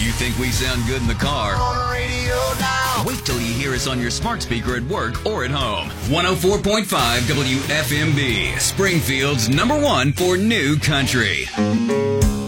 You think we sound good in the car? On the radio now. Wait till you hear us on your smart speaker at work or at home. 104.5 WFMB, Springfield's #1 for new country.